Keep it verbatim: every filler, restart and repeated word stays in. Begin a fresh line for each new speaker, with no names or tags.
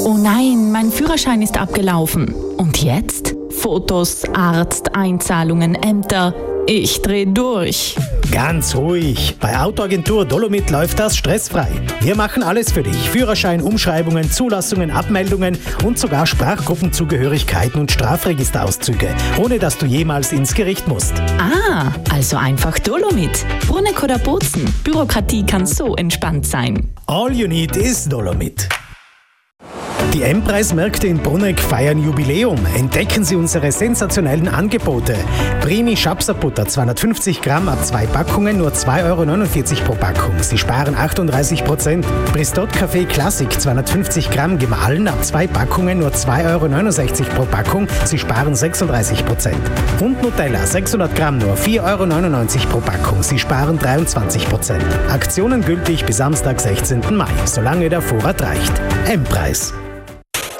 Oh nein, mein Führerschein ist abgelaufen. Und jetzt? Fotos, Arzt, Einzahlungen, Ämter. Ich dreh durch.
Ganz ruhig. Bei Autoagentur Dolomit läuft das stressfrei. Wir machen alles für dich. Führerschein, Umschreibungen, Zulassungen, Abmeldungen und sogar Sprachgruppenzugehörigkeiten und Strafregisterauszüge, ohne dass du jemals ins Gericht musst.
Ah, also einfach Dolomit. Bruneck oder Bozen. Bürokratie kann so entspannt sein.
All you need is Dolomit. Die M-Preis-Märkte in Bruneck feiern Jubiläum. Entdecken Sie unsere sensationellen Angebote. Primi Schapserbutter zweihundertfünfzig Gramm ab zwei Packungen nur zwei Euro neunundvierzig pro Packung. Sie sparen achtunddreißig Prozent. Bristot Kaffee Classic zweihundertfünfzig Gramm gemahlen ab zwei Packungen nur zwei Euro neunundsechzig pro Packung. Sie sparen sechsunddreißig Prozent. Und Nutella sechshundert Gramm nur vier Euro neunundneunzig pro Packung. Sie sparen dreiundzwanzig Prozent. Aktionen gültig bis Samstag, sechzehnten Mai, solange der Vorrat reicht. M-Preis.